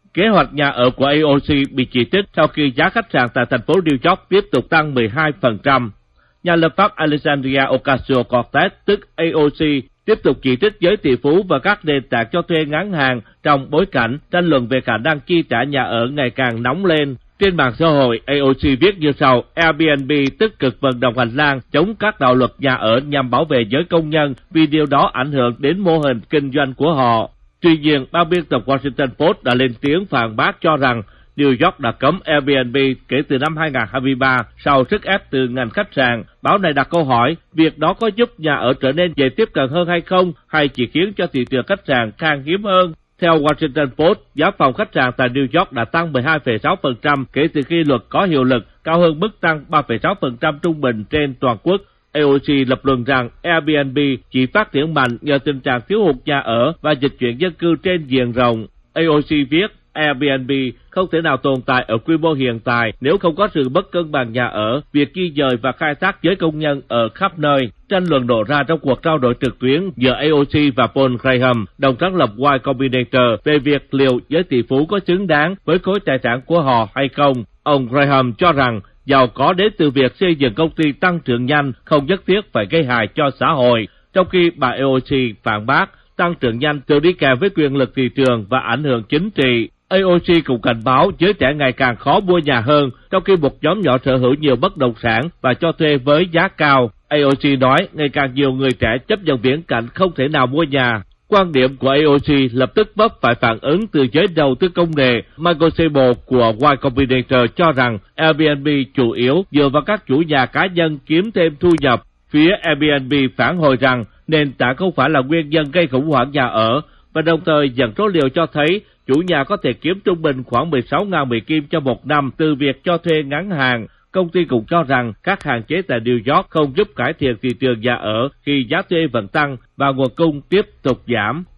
Kế hoạch nhà ở của AOC bị chỉ trích sau khi giá khách sạn tại thành phố New York tiếp tục tăng 12%. Nhà lập pháp Alexandria Ocasio-Cortez, tức AOC, tiếp tục chỉ trích giới tỷ phú và các nền tảng cho thuê ngắn hạn trong bối cảnh tranh luận về khả năng chi trả nhà ở ngày càng nóng lên. Trên mạng xã hội, AOC viết như sau: Airbnb tích cực vận động hành lang chống các đạo luật nhà ở nhằm bảo vệ giới công nhân vì điều đó ảnh hưởng đến mô hình kinh doanh của họ. Tuy nhiên, ban biên tập Washington Post đã lên tiếng phản bác cho rằng New York đã cấm Airbnb kể từ năm 2023 sau sức ép từ ngành khách sạn. Báo này đặt câu hỏi, việc đó có giúp nhà ở trở nên dễ tiếp cận hơn hay không, hay chỉ khiến cho thị trường khách sạn khan hiếm hơn? Theo Washington Post, giá phòng khách sạn tại New York đã tăng 12,6% kể từ khi luật có hiệu lực, cao hơn mức tăng 3,6% trung bình trên toàn quốc. AOC lập luận rằng Airbnb chỉ phát triển mạnh nhờ tình trạng thiếu hụt nhà ở và dịch chuyển dân cư trên diện rộng. AOC viết, Airbnb không thể nào tồn tại ở quy mô hiện tại nếu không có sự bất cân bằng nhà ở, việc di dời và khai thác giới công nhân ở khắp nơi. Tranh luận nổ ra trong cuộc trao đổi trực tuyến giữa AOC và Paul Graham, đồng sáng lập Y Combinator, về việc liệu giới tỷ phú có xứng đáng với khối tài sản của họ hay không. Ông Graham cho rằng giàu có đến từ việc xây dựng công ty tăng trưởng nhanh không nhất thiết phải gây hại cho xã hội, trong khi bà AOC phản bác tăng trưởng nhanh thường đi kèm với quyền lực thị trường và ảnh hưởng chính trị. AOC cũng cảnh báo giới trẻ ngày càng khó mua nhà hơn, trong khi một nhóm nhỏ sở hữu nhiều bất động sản và cho thuê với giá cao. AOC nói ngày càng nhiều người trẻ chấp nhận viễn cảnh không thể nào mua nhà. Quan điểm của AOC lập tức vấp phải phản ứng từ giới đầu tư công nghệ. Michael Sable của Y Combinator cho rằng Airbnb chủ yếu dựa vào các chủ nhà cá nhân kiếm thêm thu nhập. Phía Airbnb phản hồi rằng nền tảng không phải là nguyên nhân gây khủng hoảng nhà ở, và đồng thời dẫn số liệu cho thấy chủ nhà có thể kiếm trung bình khoảng 16.000 Mỹ Kim cho một năm từ việc cho thuê ngắn hạn. Công ty cũng cho rằng các hạn chế tại New York không giúp cải thiện thị trường nhà ở khi giá thuê vẫn tăng và nguồn cung tiếp tục giảm.